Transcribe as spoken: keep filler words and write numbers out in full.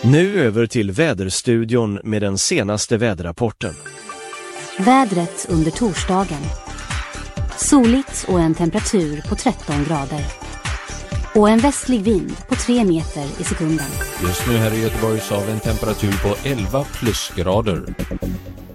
Nu över till väderstudion med den senaste väderrapporten. Vädret under torsdagen. Soligt och en temperatur på tretton grader. Och en västlig vind på tre meter i sekunden. Just nu här i Göteborg så har vi en temperatur på elva plusgrader.